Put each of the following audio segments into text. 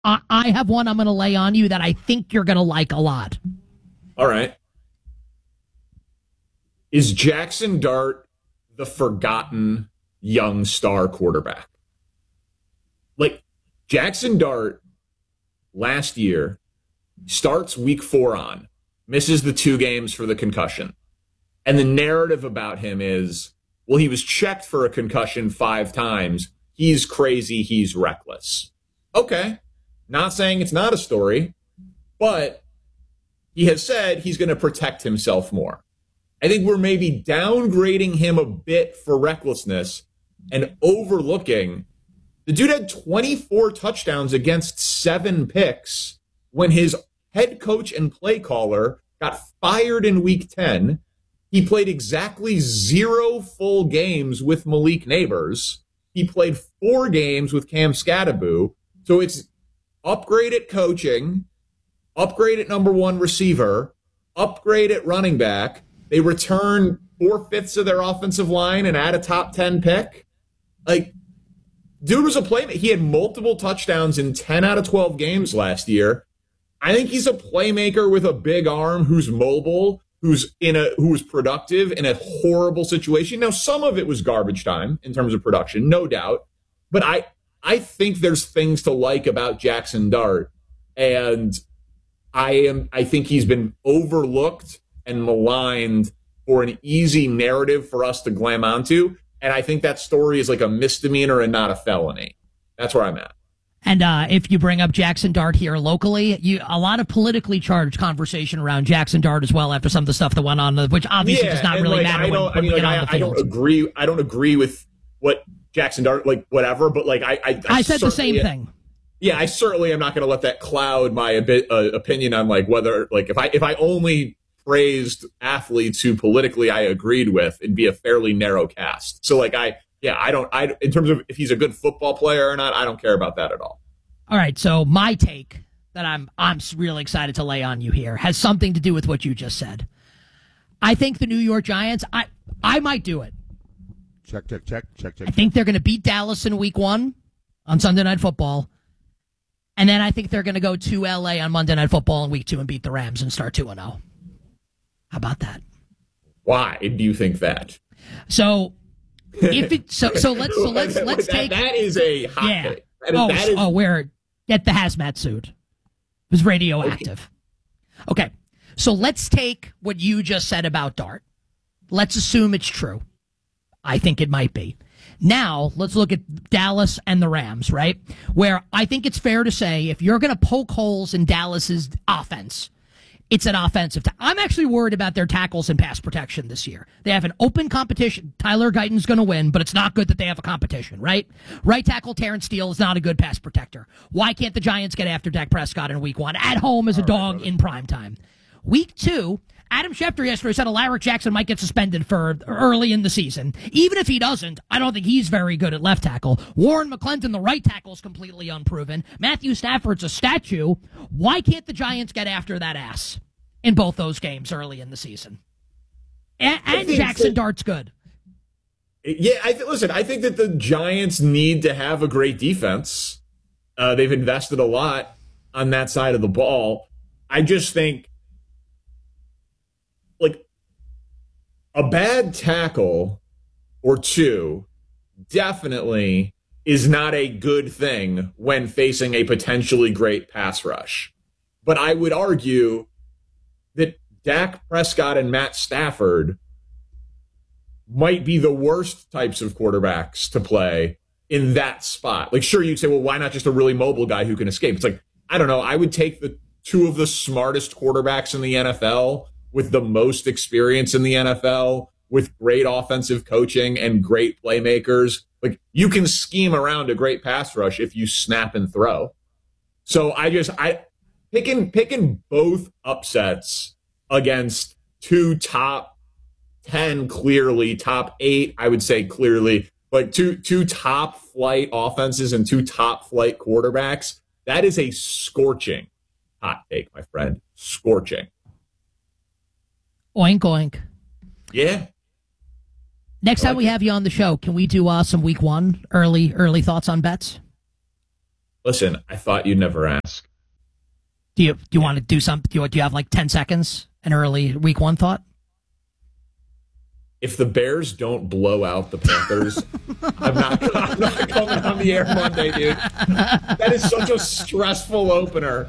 I have one I'm going to lay on you that I think you're going to like a lot. All right. Is Jackson Dart the forgotten young star quarterback? Like, Jackson Dart last year starts week 4 on, misses the 2 games for the concussion. And the narrative about him is, well, he was checked for a concussion 5 times. He's crazy. He's reckless. Okay. Not saying it's not a story, but he has said he's going to protect himself more. I think we're maybe downgrading him a bit for recklessness and overlooking the dude had 24 touchdowns against 7 picks when his head coach and play caller got fired in week 10. He played exactly 0 full games with Malik Nabers. He played 4 games with Cam Scadaboo. So it's upgrade at coaching, upgrade at number 1 receiver, upgrade at running back. They return 4/5 of their offensive line and add a top 10 pick. Like, dude was a playmaker. He had multiple touchdowns in 10 out of 12 games last year. I think he's a playmaker with a big arm who's mobile, who was productive in a horrible situation. Now, some of it was garbage time in terms of production, no doubt. But I think there's things to like about Jackson Dart. And I think he's been overlooked and maligned for an easy narrative for us to glam onto. And I think that story is like a misdemeanor and not a felony. That's where I'm at. And if you bring up Jackson Dart here locally, a lot of politically charged conversation around Jackson Dart as well after some of the stuff that went on, which obviously does not really matter. I don't agree. I don't agree with what Jackson Dart, like, whatever. But like, I said the same thing. Yeah, I certainly am not going to let that cloud my opinion on like whether, like, if I only praised athletes who politically I agreed with, it'd be a fairly narrow cast. So like, in terms of if he's a good football player or not, I don't care about that at all. All right, so my take that I'm really excited to lay on you here has something to do with what you just said. I think the New York Giants, I might do it. Check. I think they're going to beat Dallas in week 1 on Sunday Night Football. And then I think they're going to go to L.A. on Monday Night Football in week 2 and beat the Rams and start 2-0. How about that? Why do you think that? So let's take that is a hot take. Where get the hazmat suit. It was radioactive. Okay. So let's take what you just said about Dart. Let's assume it's true. I think it might be. Now, let's look at Dallas and the Rams, right? Where I think it's fair to say if you're going to poke holes in Dallas's offense, it's an offensive. I'm actually worried about their tackles and pass protection this year. They have an open competition. Tyler Guyton's going to win, but it's not good that they have a competition, right? Right tackle Terrence Steele is not a good pass protector. Why can't the Giants get after Dak Prescott in week 1 at home as a dog in prime time? Week 2, Adam Schefter yesterday said Alaric Jackson might get suspended for early in the season. Even if he doesn't, I don't think he's very good at left tackle. Warren McClendon, the right tackle, is completely unproven. Matthew Stafford's a statue. Why can't the Giants get after that ass in both those games early in the season? And Jackson Dart's good. Yeah, I think that the Giants need to have a great defense. They've invested a lot on that side of the ball. I just think, like, a bad tackle or two definitely is not a good thing when facing a potentially great pass rush. But I would argue that Dak Prescott and Matt Stafford might be the worst types of quarterbacks to play in that spot. Like, sure, you'd say, well, why not just a really mobile guy who can escape? It's like, I don't know. I would take the 2 of the smartest quarterbacks in the NFL with the most experience in the NFL, with great offensive coaching and great playmakers. Like, you can scheme around a great pass rush if you snap and throw. So picking both upsets against 2 top 10, clearly top 8, I would say clearly, like two top flight offenses and 2 top flight quarterbacks. That is a scorching hot take, my friend. Scorching. Oink, oink. Yeah. Next time we have you on the show, can we do some week 1 early thoughts on bets? Listen, I thought you'd never ask. Do you want to do something? Do you have like 10 seconds? An early week 1 thought? If the Bears don't blow out the Panthers, I'm not coming on the air Monday, dude. That is such a stressful opener.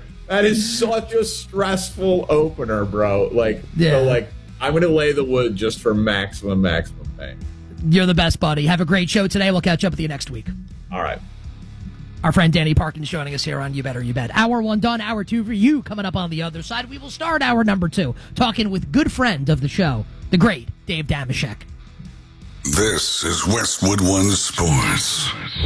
Bro. So I'm going to lay the wood just for maximum pain. You're the best, buddy. Have a great show today. We'll catch up with you next week. All right. Our friend Danny Parkins joining us here on You Better You Bet. Hour 1 done, hour 2 for you. Coming up on the other side, we will start hour number 2 talking with good friend of the show, the great Dave Dameshek. This is Westwood One Sports.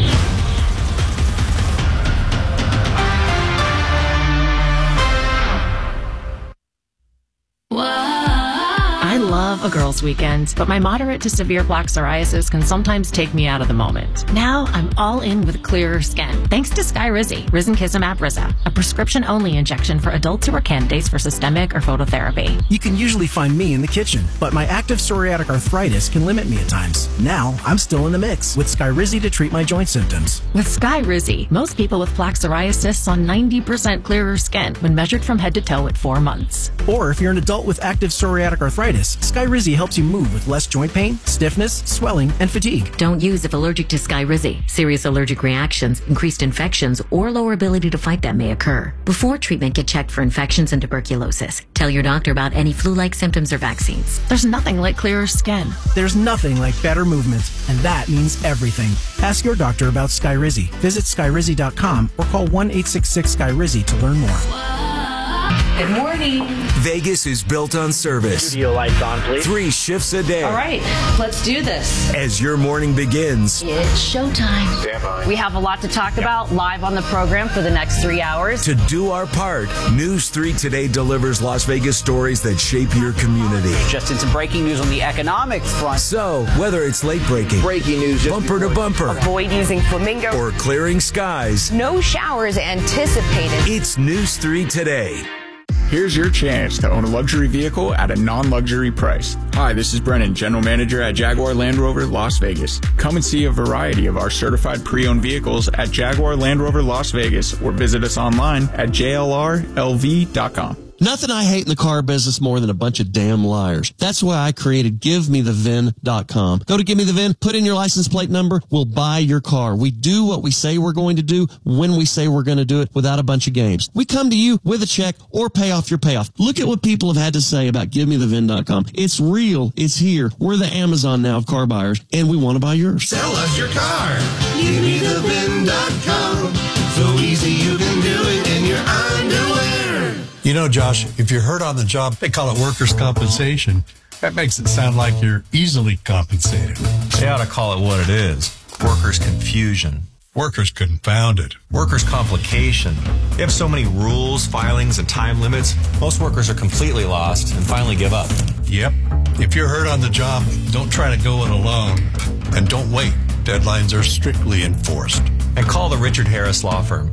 I love a girls' weekend, but my moderate to severe plaque psoriasis can sometimes take me out of the moment. Now I'm all in with clearer skin, thanks to Skyrizi, Risankizumab Riza, a prescription-only injection for adults who are candidates for systemic or phototherapy. You can usually find me in the kitchen, but my active psoriatic arthritis can limit me at times. Now I'm still in the mix with Skyrizi to treat my joint symptoms. With Skyrizi, most people with plaque psoriasis saw 90% clearer skin when measured from head to toe at 4 months. Or if you're an adult with active psoriatic arthritis, Skyrizi helps you move with less joint pain, stiffness, swelling, and fatigue. Don't use if allergic to Skyrizi. Serious allergic reactions, increased infections, or lower ability to fight them may occur. Before treatment, get checked for infections and tuberculosis. Tell your doctor about any flu-like symptoms or vaccines. There's nothing like clearer skin. There's nothing like better movement, and that means everything. Ask your doctor about Skyrizi. Visit Skyrizi.com or call 1-866-SKYRIZI to learn more. Good morning. Vegas is built on service. Studio lights on, please. 3 shifts a day. All right, let's do this. As your morning begins, It's showtime. Stand by. We have a lot to talk about live on the program for the next 3 hours. to do our part, News 3 Today delivers Las Vegas stories that shape your community. Just into breaking news on the economic front. So, whether it's late breaking, Breaking news. just bumper to before- bumper, Avoid using flamingo. or clearing skies, No showers anticipated. it's News 3 Today. Here's your chance to own a luxury vehicle at a non-luxury price. Hi, this is Brennan, General Manager at Jaguar Land Rover Las Vegas. Come and see a variety of our certified pre-owned vehicles at Jaguar Land Rover Las Vegas or visit us online at jlrlv.com. Nothing I hate in the car business more than a bunch of damn liars. That's why I created GiveMeTheVIN.com. Go to Give Me the VIN, put in your license plate number, we'll buy your car. We do what we say we're going to do when we say we're going to do it without a bunch of games. We come to you with a check or pay off your payoff. Look at what people have had to say about GiveMeTheVIN.com. It's real. It's here. We're the Amazon now of car buyers, and we want to buy yours. Sell us your car. GiveMeTheVIN.com. So easy you can do it in your underwear. You know, Josh, if you're hurt on the job, they call it workers' compensation. That makes it sound like you're easily compensated. They ought to call it what it is. Workers' confusion. Workers confounded. Workers' complication. They have so many rules, filings, and time limits, most workers are completely lost and finally give up. Yep. If you're hurt on the job, don't try to go it alone. And don't wait. Deadlines are strictly enforced. And call the Richard Harris Law Firm.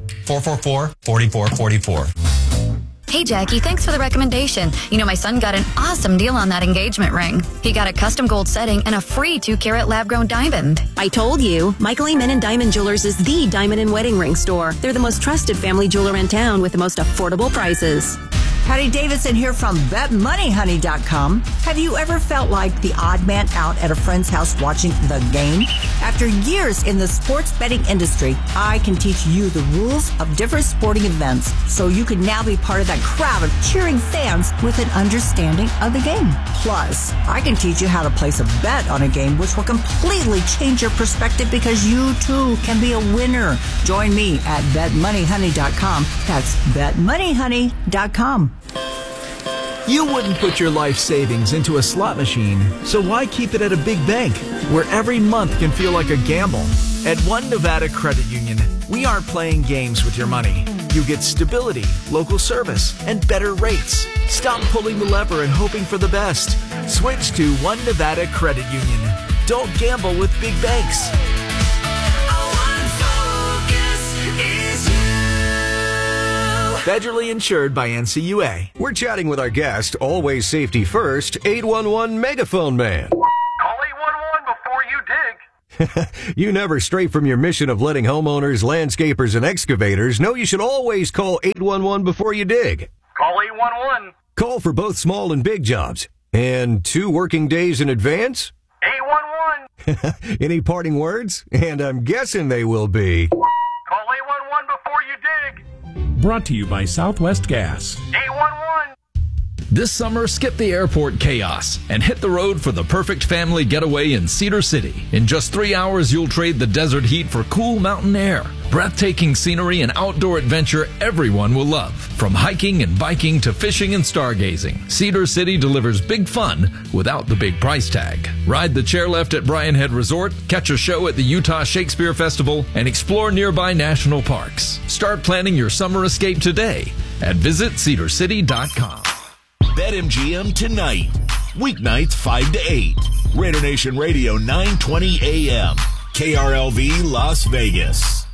444-4444. Hey, Jackie, thanks for the recommendation. You know, my son got an awesome deal on that engagement ring. He got a custom gold setting and a free 2-carat lab-grown diamond. I told you, Michael Amen Diamond Jewelers is the diamond and wedding ring store. They're the most trusted family jeweler in town with the most affordable prices. Patty Davidson here from BetMoneyHoney.com. Have you ever felt like the odd man out at a friend's house watching the game? After years in the sports betting industry, I can teach you the rules of different sporting events so you can now be part of that crowd of cheering fans with an understanding of the game. Plus, I can teach you how to place a bet on a game which will completely change your perspective because you too can be a winner. Join me at BetMoneyHoney.com. That's BetMoneyHoney.com. You wouldn't put your life savings into a slot machine, so why keep it at a big bank where every month can feel like a gamble? At One Nevada Credit Union, we aren't playing games with your money. You get stability, local service, and better rates. Stop pulling the lever and hoping for the best. Switch to One Nevada Credit Union. Don't gamble with big banks. Federally insured by NCUA. We're chatting with our guest, always safety first, 811 Megaphone Man. Call 811 before you dig. You never stray from your mission of letting homeowners, landscapers, and excavators know you should always call 811 before you dig. Call 811. Call for both small and big jobs. And 2 working days in advance? 811. Any parting words? And I'm guessing they will be... Call 811 before you dig. Brought to you by Southwest Gas. 811. This summer, skip the airport chaos and hit the road for the perfect family getaway in Cedar City. In just 3 hours, you'll trade the desert heat for cool mountain air. Breathtaking scenery and outdoor adventure everyone will love. From hiking and biking to fishing and stargazing, Cedar City delivers big fun without the big price tag. Ride the chairlift at Bryan Head Resort, catch a show at the Utah Shakespeare Festival, and explore nearby national parks. Start planning your summer escape today at visitcedarcity.com. BetMGM tonight. Weeknights 5 to 8. Raider Nation Radio 920 AM. KRLV Las Vegas.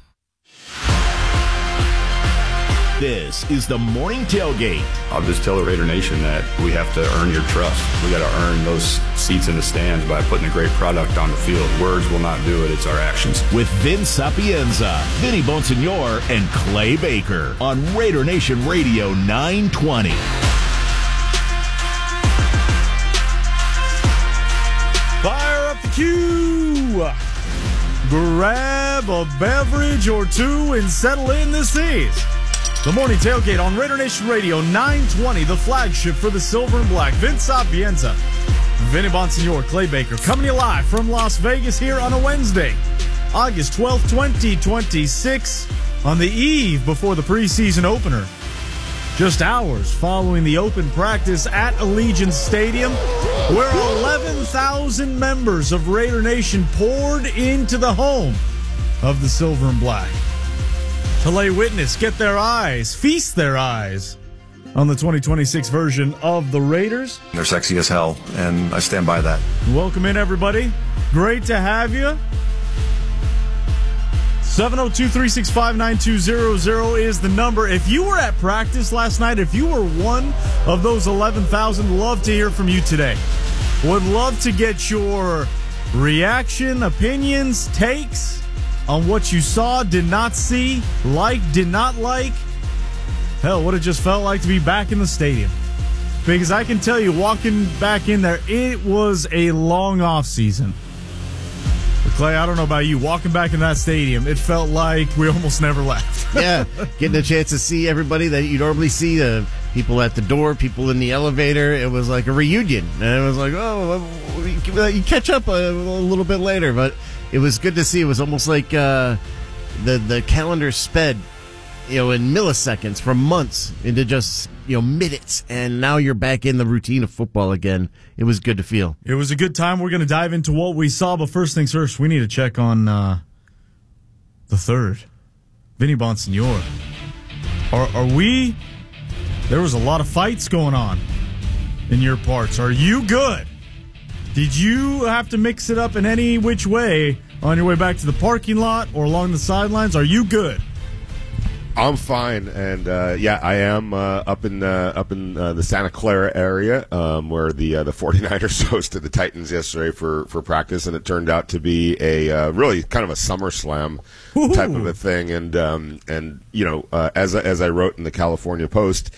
This is the Morning Tailgate. I'll just tell the Raider Nation that we have to earn your trust. We got to earn those seats in the stands by putting a great product on the field. Words will not do it. It's our actions. With Vince Sapienza, Vinny Bonsignor, and Clay Baker on Raider Nation Radio 920. Fire up the cue. Grab a beverage or two and settle in this is the Morning Tailgate on Raider Nation Radio 920, the flagship for the Silver and Black. Vince Sapienza, Vinny Bonsignor, Clay Baker, coming to you live from Las Vegas here on a Wednesday, August 12th, 2026, on the eve before the preseason opener. Just hours following the open practice at Allegiant Stadium, where 11,000 members of Raider Nation poured into the home of the Silver and Black to lay witness, get their eyes, feast their eyes on the 2026 version of the Raiders. They're sexy as hell, and I stand by that. Welcome in, everybody. Great to have you. 702-365-9200 is the number. If you were at practice last night, if you were one of those 11,000, love to hear from you today. Would love to get your reaction, opinions, takes on what you saw, did not see, liked, did not like. Hell, what it just felt like to be back in the stadium. Because I can tell you, walking back in there, it was a long off season. Clay, I don't know about you. Walking back in that stadium, it felt like we almost never left. Yeah, getting a chance to see everybody that you normally see, people at the door, people in the elevator. It was like a reunion. And it was like, oh, you catch up a little bit later. But it was good to see. It was almost like the calendar sped, in milliseconds from months into just, minutes. And now you're back in the routine of football again. It was good to feel. It was a good time. We're going to dive into what we saw. But first things first, we need to check on the third. Vinny Bonsignor. Are we... There was a lot of fights going on in your parts. Are you good? Did you have to mix it up in any which way on your way back to the parking lot or along the sidelines? Are you good? I'm fine, and I am up in the Santa Clara area where the 49ers hosted the Titans yesterday for practice, and it turned out to be a really kind of a SummerSlam type of a thing. And as I wrote in the California Post,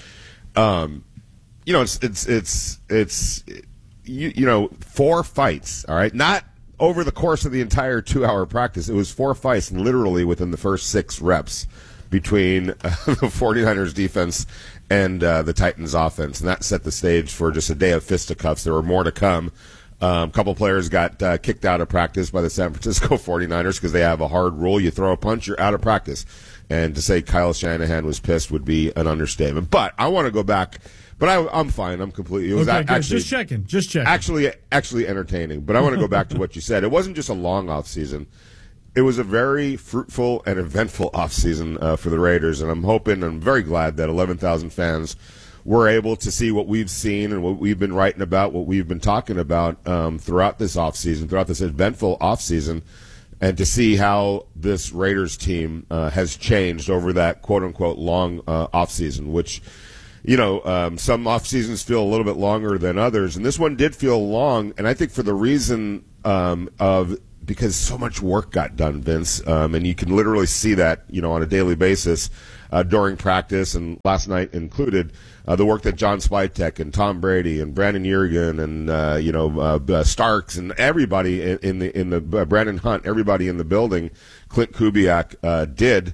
it's 4 fights, all right, not over the course of the entire 2-hour practice. It was 4 fights literally within the first 6 reps between the 49ers defense and the Titans offense. And that set the stage for just a day of fisticuffs. There were more to come. A couple players got kicked out of practice by the San Francisco 49ers because they have a hard rule. You throw a punch, you're out of practice. And to say Kyle Shanahan was pissed would be an understatement. But I want to go back. But I'm fine. I'm completely. It was actually just checking. Actually entertaining. But I want to go back to what you said. It wasn't just a long off season. It was a very fruitful and eventful offseason for the Raiders, and I'm hoping and I'm very glad that 11,000 fans were able to see what we've seen and what we've been writing about, what we've been talking about throughout this offseason, throughout this eventful offseason, and to see how this Raiders team has changed over that quote-unquote long offseason, which, some off seasons feel a little bit longer than others, and this one did feel long, and I think for the reason of because so much work got done, Vince, and you can literally see that, on a daily basis during practice, and last night included. The work that John Spytek and Tom Brady and Brandon Yergin and Starks and everybody in the Brandon Hunt, everybody in the building, Clint Kubiak did.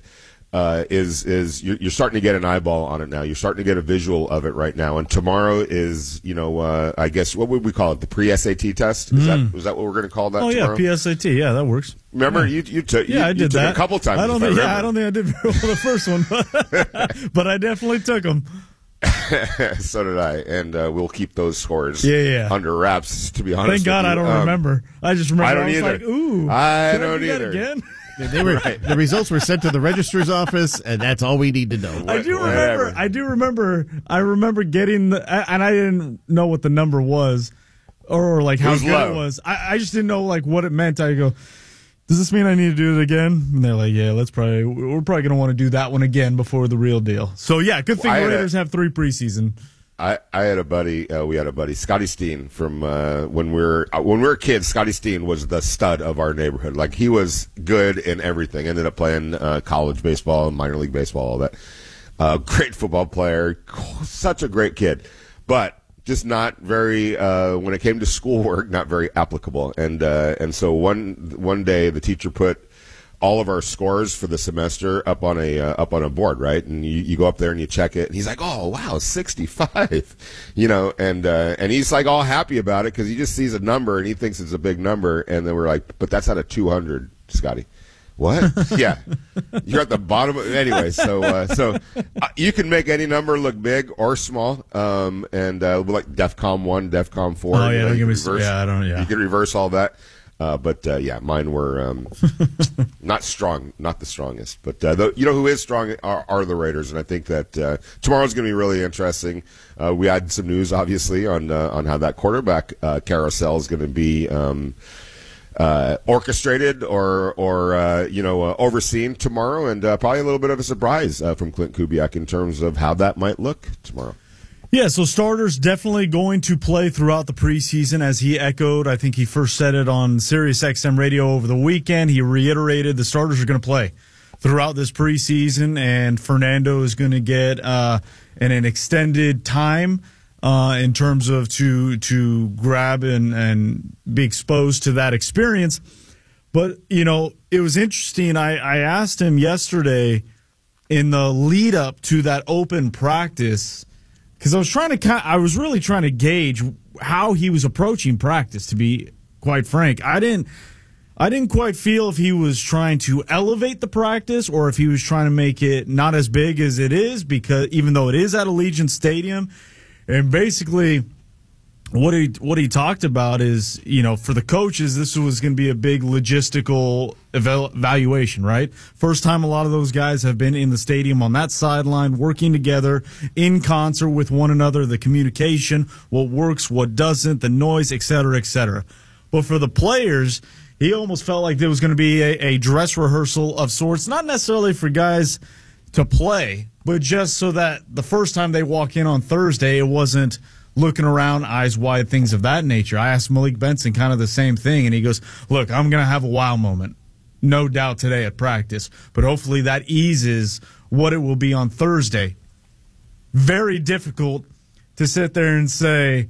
You're starting to get an eyeball on it now. You're starting to get a visual of it right now. And tomorrow is, I guess, what would we call it? The pre-SAT test? Is that what we're going to call that tomorrow? Yeah, PSAT. Yeah, that works. Remember, you took I did that a couple times. I don't think I did very well the first one, but I definitely took them. So did I, and we'll keep those scores under wraps, to be honest. Thank God I don't remember. I just remember I was like, ooh. I don't either. Again? The results were sent to the registrar's office, and that's all we need to know. I remember getting and I didn't know what the number was, or like how good it was. I just didn't know like what it meant. I go, does this mean I need to do it again? And they're like, yeah, we're probably going to want to do that one again before the real deal. So yeah, good thing the Raiders have 3 preseason. I had a buddy. We had a buddy, Scotty Steen, from when we were kids. Scotty Steen was the stud of our neighborhood. Like, he was good in everything. Ended up playing college baseball, minor league baseball, all that. Great football player, such a great kid, but just not very. When it came to schoolwork, not very applicable. And so one day the teacher put all of our scores for the semester up on a board, right? And you go up there and you check it, and he's like, "Oh wow, 65," and he's like all happy about it because he just sees a number and he thinks it's a big number. And then we're like, "But that's out of 200, Scotty." What? Yeah, you're at the bottom. Anyway, so you can make any number look big or small, and like DEFCON 1, DEFCON 4. Oh yeah, you can reverse all that. But mine were not strong, not the strongest. But who is strong are the Raiders, and I think that tomorrow's going to be really interesting. We had some news, obviously, on how that quarterback carousel is going to be orchestrated or overseen tomorrow, and probably a little bit of a surprise from Clint Kubiak in terms of how that might look tomorrow. Yeah, so starters definitely going to play throughout the preseason, as he echoed. I think he first said it on Sirius XM radio over the weekend. He reiterated the starters are going to play throughout this preseason, and Fernando is going to get an extended time in terms of to grab and be exposed to that experience. But, it was interesting. I asked him yesterday in the lead up to that open practice, because I was really trying to gauge how he was approaching practice, to be quite frank. I didn't quite feel if he was trying to elevate the practice or if he was trying to make it not as big as it is, because even though it is at Allegiant Stadium. And basically what he talked about is, for the coaches, this was going to be a big logistical evaluation, right? First time a lot of those guys have been in the stadium on that sideline, working together in concert with one another, the communication, what works, what doesn't, the noise, et cetera, et cetera. But for the players, he almost felt like there was going to be a dress rehearsal of sorts, not necessarily for guys to play, but just so that the first time they walk in on Thursday, it wasn't looking around, eyes wide, things of that nature. I asked Malik Benson kind of the same thing, and he goes, look, I'm going to have a wow moment, no doubt, today at practice, but hopefully that eases what it will be on Thursday. Very difficult to sit there and say,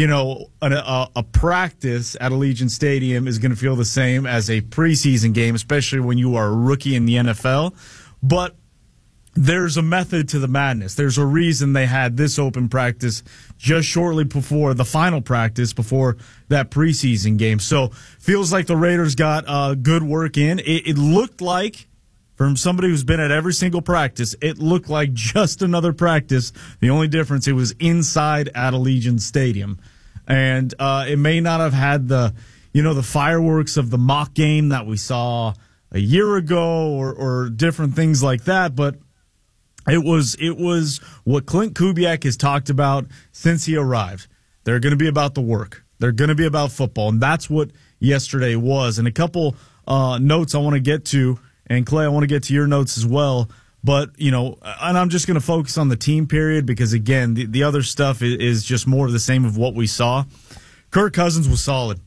a practice at Allegiant Stadium is going to feel the same as a preseason game, especially when you are a rookie in the NFL. But there's a method to the madness. There's a reason they had this open practice just shortly before the final practice, before that preseason game. So feels like the Raiders got good work in. It looked like, from somebody who's been at every single practice, it looked like just another practice. The only difference, it was inside at Allegiant Stadium. And it may not have had the fireworks of the mock game that we saw a year ago or different things like that, but it was what Clint Kubiak has talked about since he arrived. They're going to be about the work. They're going to be about football, and that's what yesterday was. And a couple notes I want to get to, and Clay, I want to get to your notes as well. But, and I'm just going to focus on the team period because, again, the other stuff is just more of the same of what we saw. Kirk Cousins was solid.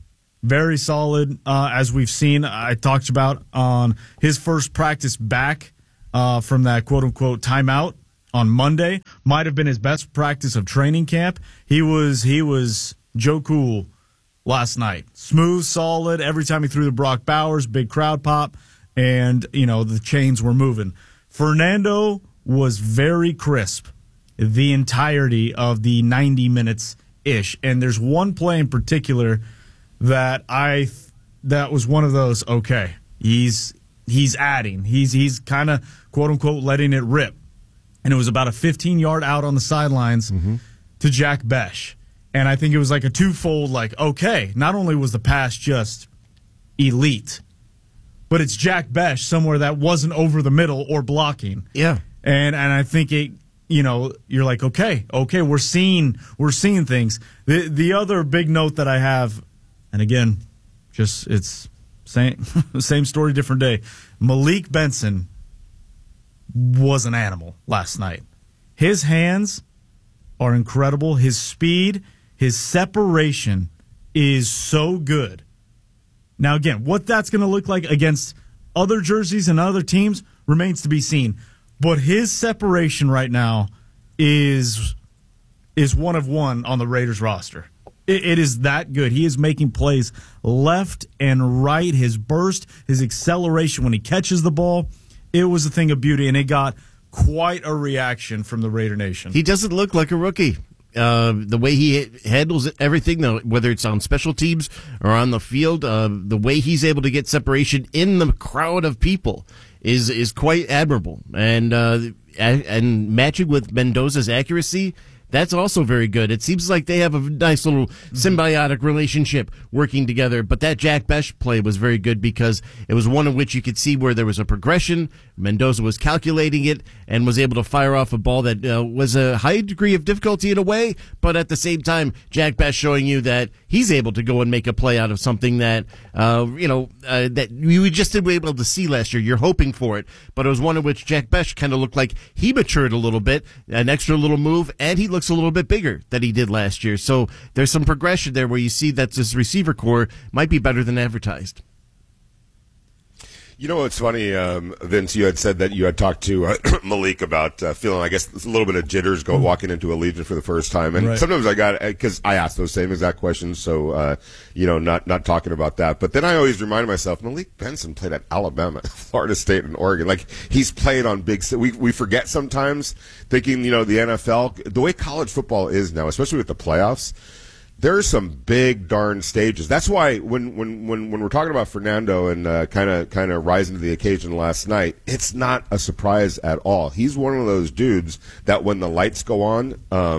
very solid, as we've seen. I talked about on his first practice back from that quote-unquote timeout on Monday. Might have been his best practice of training camp. He was Joe Cool last night. Smooth, solid. Every time he threw the Brock Bowers, big crowd pop, and, the chains were moving. Fernando was very crisp the entirety of the 90 minutes-ish. And there's one play in particular that was one of those, okay, he's adding. He's kind of, quote-unquote, letting it rip. And it was about a 15-yard out on the sidelines to Jack Besh. And I think it was like a twofold, okay, not only was the pass just elite, but it's Jack Besh somewhere that wasn't over the middle or blocking. Yeah. And I think you're like, okay, we're seeing things. The other big note that I have, and again, just it's same story, different day. Malik Benson was an animal last night. His hands are incredible. His speed, his separation is so good. Now, again, what that's going to look like against other jerseys and other teams remains to be seen. But his separation right now is one of one on the Raiders roster. It is that good. He is making plays left and right. His burst, his acceleration when he catches the ball, it was a thing of beauty, and it got quite a reaction from the Raider Nation. He doesn't look like a rookie. The way he handles everything, whether it's on special teams or on the field, the way he's able to get separation in the crowd of people is quite admirable. And matching with Mendoza's accuracy, that's also very good. It seems like they have a nice little symbiotic relationship working together. But that Jack Besh play was very good because it was one in which you could see where there was a progression. Mendoza was calculating it and was able to fire off a ball that was a high degree of difficulty in a way, but at the same time, Jack Besh showing you that he's able to go and make a play out of something that that you just didn't be able to see last year. You're hoping for it, but it was one in which Jack Besh kind of looked like he matured a little bit, an extra little move, and he looks a little bit bigger than he did last year. So there's some progression there where you see that this receiver core might be better than advertised. You know what's funny, Vince, you had said that you had talked to Malik about feeling, I guess, a little bit of jitters walking into Allegiant for the first time. And sometimes I got, because I asked those same exact questions, so, not talking about that. But then I always remind myself, Malik Benson played at Alabama, Florida State, and Oregon. Like, he's played on big, we forget sometimes, thinking, the NFL, the way college football is now, especially with the playoffs, there's some big darn stages. That's why when we're talking about Fernando and kind of rising to the occasion last night, it's not a surprise at all. He's one of those dudes that when the lights go on,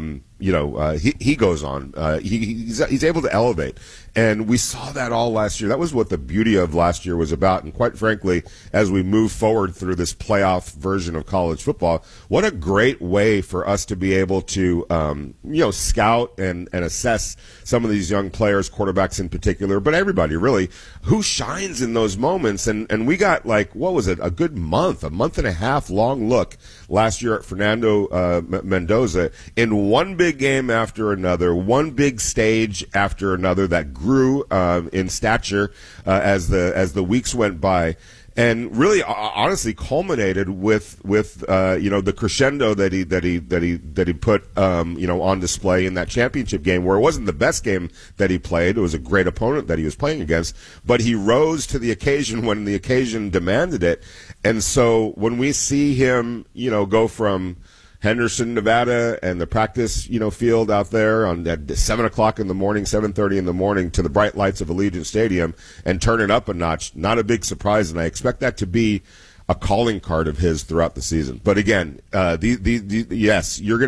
he goes on. He's able to elevate. And we saw that all last year. That was what the beauty of last year was about. And quite frankly, as we move forward through this playoff version of college football, what a great way for us to be able to, scout and assess some of these young players, quarterbacks in particular, but everybody really, who shines in those moments. And we got a good month and a half long look last year at Fernando Mendoza in one big game after another, one big stage after another that grew in stature as the weeks went by, and really honestly culminated with the crescendo that he put on display in that championship game, where it wasn't the best game that he played. It was a great opponent that he was playing against, but he rose to the occasion when the occasion demanded it. And so when we see him go from Henderson, Nevada, and the practice, field out there at 7:00 in the morning, 7:30 in the morning, to the bright lights of Allegiant Stadium, and turn it up a notch. Not a big surprise, and I expect that to be a calling card of his throughout the season. But again, yes, you're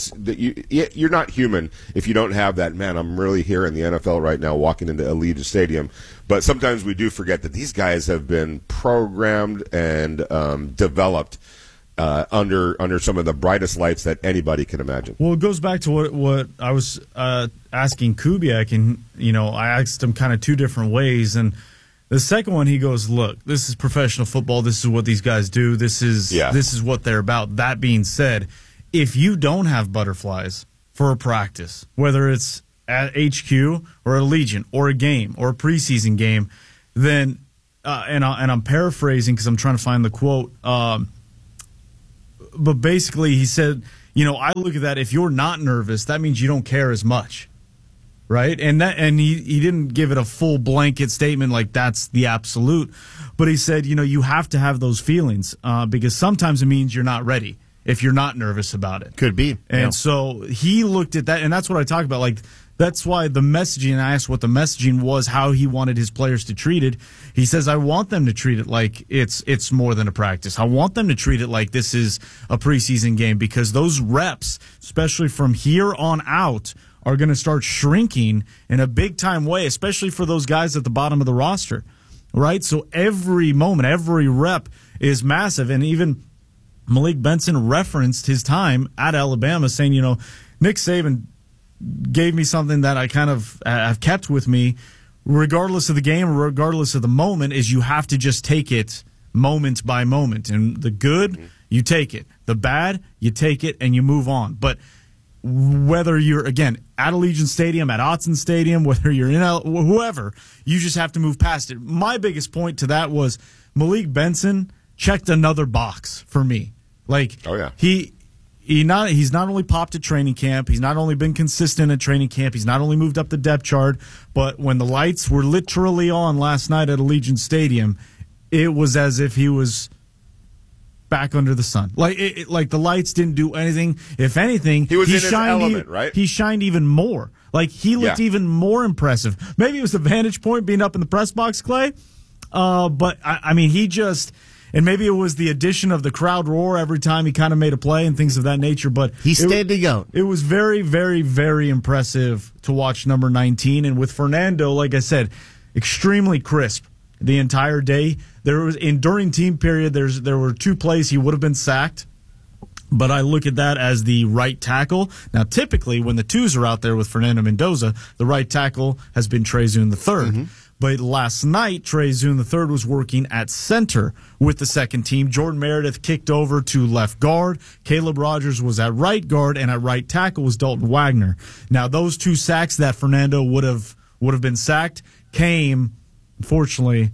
not human if you don't have that. Man, I'm really here in the NFL right now, walking into Allegiant Stadium. But sometimes we do forget that these guys have been programmed and developed under some of the brightest lights that anybody can imagine. Well, it goes back to what I was asking Kubiak, and I asked him kind of two different ways. And the second one, he goes, "Look, this is professional football. This is what these guys do. This is what they're about." That being said, if you don't have butterflies for a practice, whether it's at HQ or Allegiant or a game or a preseason game, then and I'm paraphrasing because I'm trying to find the quote. But basically, he said, I look at that. If you're not nervous, that means you don't care as much, right? And he didn't give it a full blanket statement like that's the absolute, but he said, you have to have those feelings because sometimes it means you're not ready if you're not nervous about it. Could be. And so he looked at that, and that's what I talk about. Like, that's why the messaging, I asked what the messaging was, how he wanted his players to treat it. He says, I want them to treat it like it's more than a practice. I want them to treat it like this is a preseason game because those reps, especially from here on out, are going to start shrinking in a big-time way, especially for those guys at the bottom of the roster, right? So every moment, every rep is massive, and even Malik Benson referenced his time at Alabama saying, Nick Saban gave me something that I kind of have kept with me regardless of the game, regardless of the moment, is you have to just take it moment by moment. And the good, you take it. The bad, you take it and you move on. But whether you're, again, at Allegiant Stadium, at Autzen Stadium, whether you're in whoever, you just have to move past it. My biggest point to that was Malik Benson checked another box for me. Like, oh, yeah. He's not only popped at training camp, he's not only been consistent at training camp, he's not only moved up the depth chart, but when the lights were literally on last night at Allegiant Stadium, it was as if he was back under the sun. Like the lights didn't do anything. If anything, he was in his element, right? He shined even more. Like, he looked even more impressive. Maybe it was the vantage point being up in the press box, Clay. But I mean, he just. And maybe it was the addition of the crowd roar every time he kind of made a play and things of that nature. But he stayed to go. It was very, very, very impressive to watch number 19. And with Fernando, like I said, extremely crisp the entire day. During team period, there were 2 plays he would have been sacked. But I look at that as the right tackle. Now, typically, when the 2s are out there with Fernando Mendoza, the right tackle has been Trey Zune III. Mm-hmm. But last night, Trey Zune III was working at center with the second team. Jordan Meredith kicked over to left guard. Caleb Rogers was at right guard, and at right tackle was Dalton Wagner. Now, those 2 sacks that Fernando would have been sacked came, unfortunately,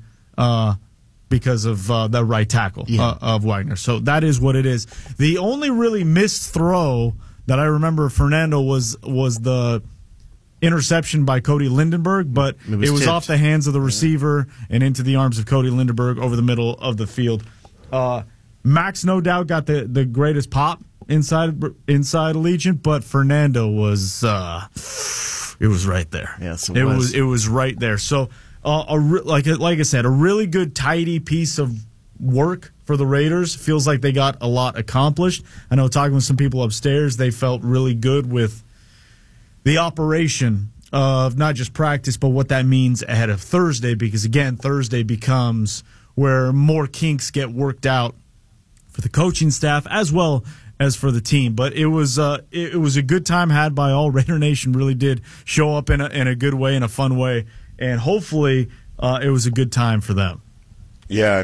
because of the right tackle of Wagner. So that is what it is. The only really missed throw that I remember Fernando was the interception by Cody Lindenberg, but it was off the hands of the receiver and into the arms of Cody Lindenberg over the middle of the field. Max, no doubt, got the greatest pop inside Allegiant, but Fernando was it was right there. Yes, it was right there. So, like I said, a really good, tidy piece of work for the Raiders. Feels like they got a lot accomplished. I know, talking with some people upstairs, they felt really good with the operation of not just practice, but what that means ahead of Thursday, because, again, Thursday becomes where more kinks get worked out for the coaching staff as well as for the team. But it was a good time had by all. Raider Nation really did show up in a good way, in a fun way, and hopefully it was a good time for them. Yeah,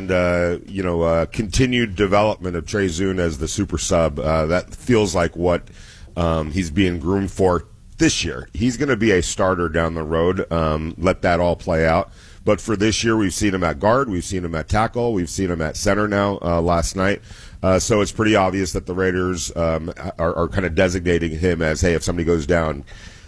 and continued development of Trey Zune as the super sub, that feels like what he's being groomed for this year. He's going to be a starter down the road. Let that all play out. But for this year, we've seen him at guard, we've seen him at tackle, we've seen him at center now last night. So it's pretty obvious that the Raiders are kind of designating him as, hey, if somebody goes down,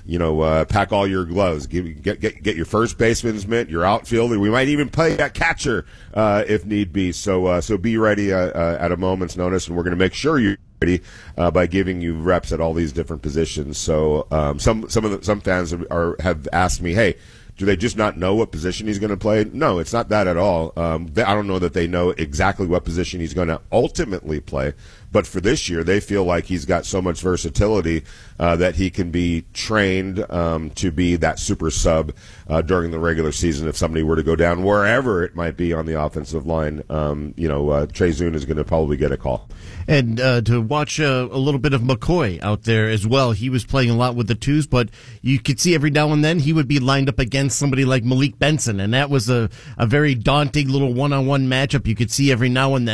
pack all your gloves, get your first baseman's mitt, your outfielder. We might even play at catcher if need be. So be ready at a moment's notice, and we're going to make sure you're ready by giving you reps at all these different positions. So some fans have asked me, hey, do they just not know what position he's going to play? No, it's not that at all. I don't know that they know exactly what position he's going to ultimately play. But for this year, they feel like he's got so much versatility that he can be trained to be that super sub during the regular season if somebody were to go down wherever it might be on the offensive line. Trey Zune is going to probably get a call. And to watch a little bit of McCoy out there as well. He was playing a lot with the 2s, but you could see every now and then he would be lined up against somebody like Malik Benson, and that was a very daunting little one-on-one matchup you could see every now and then.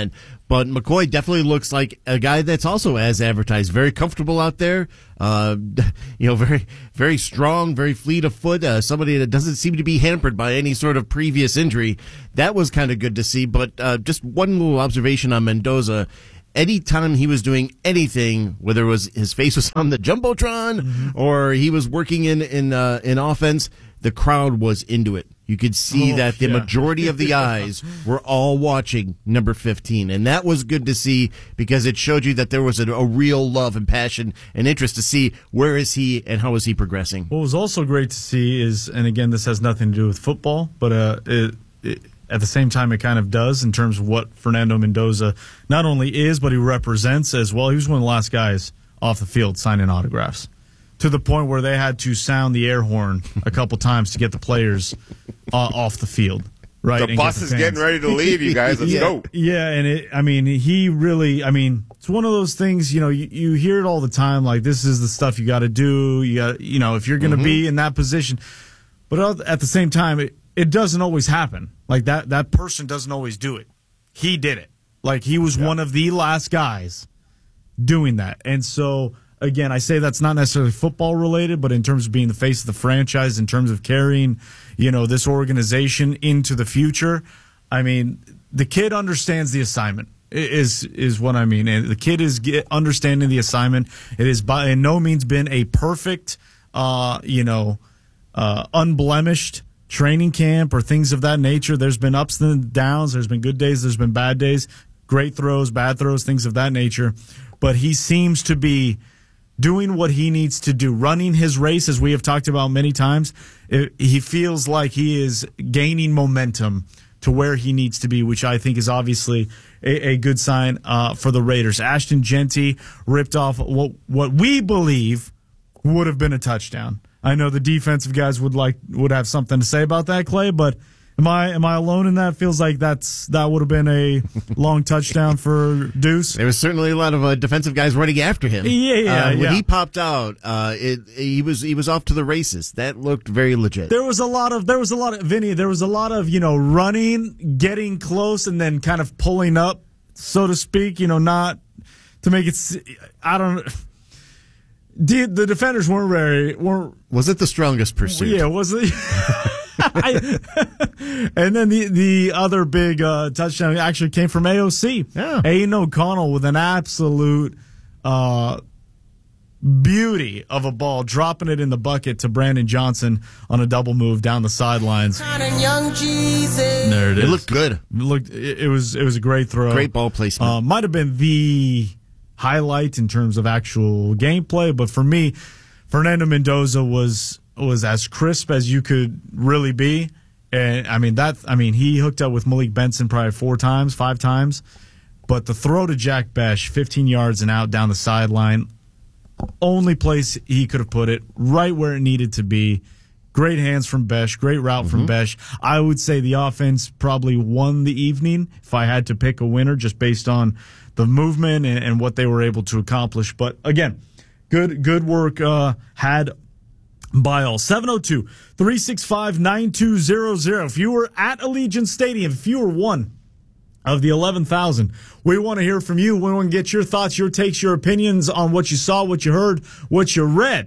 But McCoy definitely looks like a guy that's also as advertised. Very comfortable out there. Very, very strong, very fleet of foot. Somebody that doesn't seem to be hampered by any sort of previous injury. That was kind of good to see. But just one little observation on Mendoza. Anytime he was doing anything, whether it was his face was on the Jumbotron or he was working in offense, the crowd was into it. You could see that the majority of the eyes were all watching number 15. And that was good to see because it showed you that there was a real love and passion and interest to see where is he and how is he progressing. What was also great to see is, and again, this has nothing to do with football, but at the same time, it kind of does in terms of what Fernando Mendoza not only is, but he represents as well. He was one of the last guys off the field signing autographs, to the point where they had to sound the air horn a couple times to get the players off the field. Right, the bus is getting ready to leave, you guys. Let's go. Yeah, and he really, it's one of those things, you hear it all the time, like this is the stuff you got to do. You got, if you're going to be in that position. But at the same time, it doesn't always happen. Like that person doesn't always do it. He did it. Like he was one of the last guys doing that. And so, again, I say that's not necessarily football related, but in terms of being the face of the franchise, in terms of carrying, this organization into the future, the kid understands the assignment is what I mean. And the kid is understanding the assignment. It is by no means been a perfect, unblemished training camp or things of that nature. There's been ups and downs. There's been good days. There's been bad days, great throws, bad throws, things of that nature. But he seems to be doing what he needs to do, running his race, as we have talked about many times. He feels like he is gaining momentum to where he needs to be, which I think is obviously a good sign for the Raiders. Ashton Jeanty ripped off what we believe would have been a touchdown. I know the defensive guys would have something to say about that, Clay, but am I alone in that? Feels like that would have been a long touchdown for Deuce. There was certainly a lot of defensive guys running after him. When he popped out, he was off to the races. That looked very legit. There was a lot of Vinny. There was a lot of running, getting close, and then kind of pulling up, so to speak. Not to make it. I don't. The defenders weren't. Was it the strongest pursuit? Yeah, was it? And then the other big touchdown actually came from AOC. Yeah. Aiden O'Connell with an absolute beauty of a ball, dropping it in the bucket to Brandon Johnson on a double move down the sidelines. There it is. It looked good. It was a great throw. Great ball placement. Might have been the highlight in terms of actual gameplay, but for me, Fernando Mendoza was as crisp as you could really be. And he hooked up with Malik Benson probably 5 times. But the throw to Jack Besh, 15 yards and out down the sideline, only place he could have put it, right where it needed to be. Great hands from Besh, great route from Besh. I would say the offense probably won the evening if I had to pick a winner, just based on the movement and what they were able to accomplish. But again, good work had by all. 702-365-9200. If you were at Allegiant Stadium, if you were one of the 11,000, we want to hear from you. We want to get your thoughts, your takes, your opinions on what you saw, what you heard, what you read.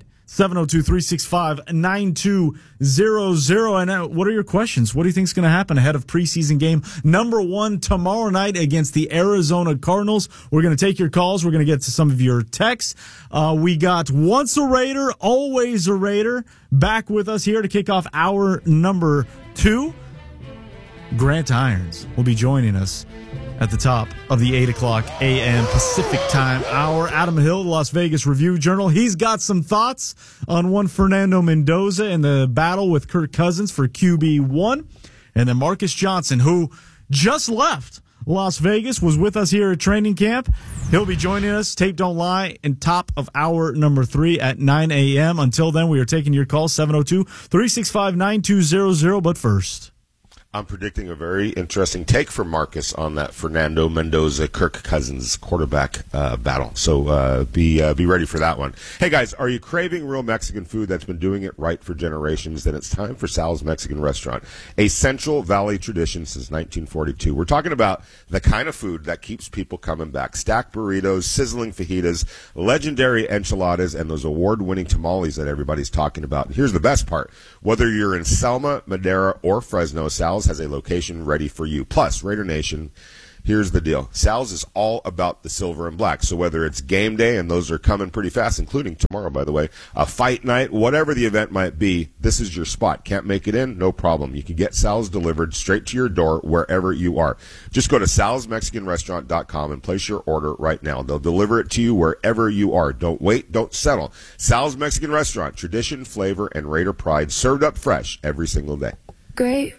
702-365-9200. And what are your questions? What do you think is going to happen ahead of preseason game number 1 tomorrow night against the Arizona Cardinals? We're going to take your calls. We're going to get to some of your texts. We got Once a Raider, Always a Raider back with us here to kick off hour number 2. Grant Irons will be joining us at the top of the 8 o'clock a.m. Pacific time hour. Adam Hill, the Las Vegas Review-Journal. He's got some thoughts on one Fernando Mendoza and the battle with Kirk Cousins for QB1. And then Marcus Johnson, who just left Las Vegas, was with us here at training camp. He'll be joining us, Tape Don't Lie, in top of hour number 3 at 9 a.m. Until then, we are taking your call, 702-365-9200. But first, I'm predicting a very interesting take from Marcus on that Fernando Mendoza, Kirk Cousins quarterback battle. So be ready for that one. Hey, guys, are you craving real Mexican food that's been doing it right for generations? Then it's time for Sal's Mexican Restaurant, a Central Valley tradition since 1942. We're talking about the kind of food that keeps people coming back. Stacked burritos, sizzling fajitas, legendary enchiladas, and those award-winning tamales that everybody's talking about. And here's the best part. Whether you're in Selma, Madera, or Fresno, Sal's has a location ready for you. Plus, Raider Nation, here's the deal. Sal's is all about the silver and black. So whether it's game day, and those are coming pretty fast, including tomorrow, by the way, a fight night, whatever the event might be, this is your spot. Can't make it in? No problem. You can get Sal's delivered straight to your door wherever you are. Just go to salsmexicanrestaurant.com and place your order right now. They'll deliver it to you wherever you are. Don't wait. Don't settle. Sal's Mexican Restaurant. Tradition, flavor, and Raider pride served up fresh every single day. Great